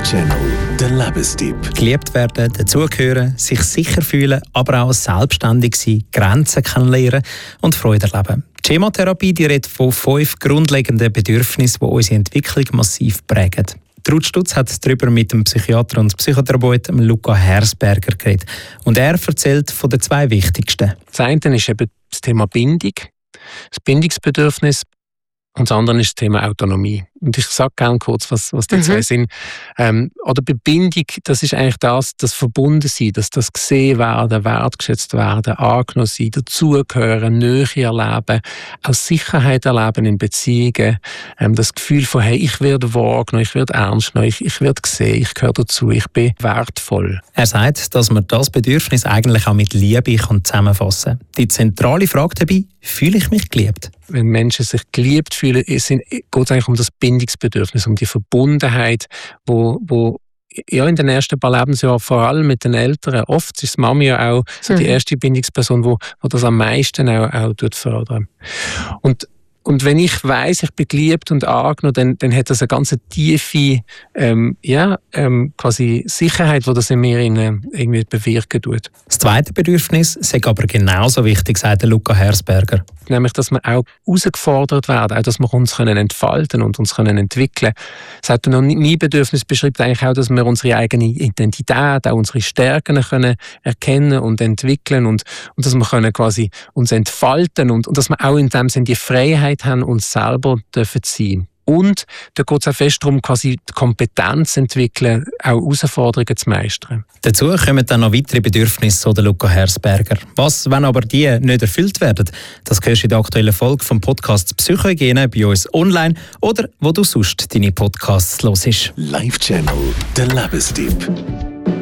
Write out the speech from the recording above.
Live-Channel, der Lebenstipp. Geliebt werden, dazugehören, sich sicher fühlen, aber auch selbstständig sein, Grenzen kennenlernen und Freude erleben. Die Schematherapie die redet von 5 grundlegenden Bedürfnissen, die unsere Entwicklung massiv prägen. Ruth Stutz hat darüber mit dem Psychiater und Psychotherapeuten Luca Hersberger geredet. Und er erzählt von den 2 wichtigsten. Das eine ist eben das Thema Bindung, das Bindungsbedürfnis. Und das andere ist das Thema Autonomie. Und ich sage gerne kurz, was die 2 sind. Oder bei Bindung, das ist eigentlich das Verbundensein, das gesehen werden, wertgeschätzt werden, angenommen sein, dazugehören, Nähe erleben, auch Sicherheit erleben in Beziehungen, das Gefühl von, hey, ich werde wahrgenommen, ich werde ernst genommen, ich werde gesehen, ich gehöre dazu, ich bin wertvoll. Er sagt, dass man das Bedürfnis eigentlich auch mit Liebe zusammenfassen kann. Die zentrale Frage dabei, fühle ich mich geliebt? Wenn Menschen sich geliebt fühlen, geht es eigentlich um das Bindungsbedürfnis, um die Verbundenheit, wo ja in den ersten paar Lebensjahren, vor allem mit den Eltern, oft ist Mami ja auch so die erste Bindungsperson, wo das am meisten auch fördern. Und wenn ich weiss, ich bin geliebt und angenommen, dann hat das eine ganz tiefe quasi Sicherheit, die das in mir irgendwie bewirken tut. Das zweite Bedürfnis ist aber genauso wichtig, sagt Luca Hersberger. Nämlich, dass wir auch herausgefordert werden, auch dass wir uns entfalten und uns entwickeln können. Mein Bedürfnis beschreibt eigentlich auch, dass wir unsere eigene Identität, auch unsere Stärken erkennen und entwickeln und dass wir quasi uns entfalten und dass wir auch in dem Sinne die Freiheit haben, uns selber sein dürfen. Und da geht es auch fest darum, quasi die Kompetenz zu entwickeln, auch Herausforderungen zu meistern. Dazu kommen dann noch weitere Bedürfnisse, so der Luca Hersberger. Was, wenn aber die nicht erfüllt werden? Das hörst du in der aktuellen Folge vom Podcast Psychohygiene bei uns online oder wo du sonst deine Podcasts hörst. Live-Channel, der Lebenstipp.